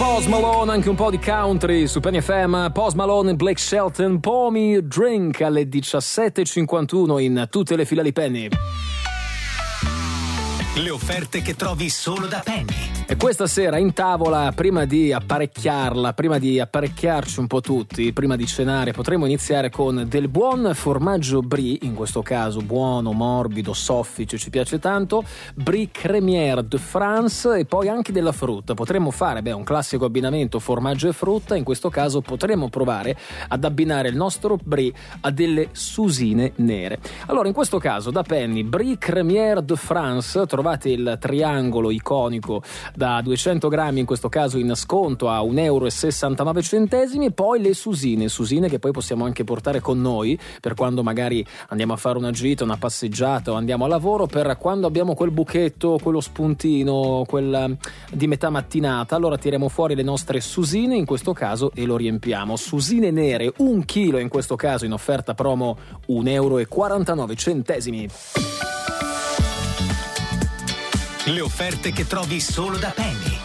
Post Malone, anche un po' di country su Penny FM. Post Malone e Blake Shelton, Pour Me a Drink alle 17.51 in tutte le filiali Penny. Le offerte che trovi solo da Penny. E questa sera in tavola, prima di apparecchiarla, prima di apparecchiarci un po' tutti, prima di cenare, potremmo iniziare con del buon formaggio brie, in questo caso buono, morbido, soffice, ci piace tanto, brie crémière de France, e poi anche della frutta. Potremmo fare un classico abbinamento formaggio e frutta, in questo caso potremmo provare ad abbinare il nostro brie a delle susine nere. Allora, in questo caso da Penny, brie crémière de France, trovate il triangolo iconico da 200 grammi, in questo caso in sconto a €1,69, e poi le susine che poi possiamo anche portare con noi per quando magari andiamo a fare una gita, una passeggiata o andiamo a lavoro, per quando abbiamo quel buchetto, quello spuntino, quel di metà mattinata. Allora tiriamo fuori le nostre susine in questo caso e lo riempiamo. Susine nere, 1 chilo in questo caso, in offerta promo €1,49. Le offerte che trovi solo da Penny.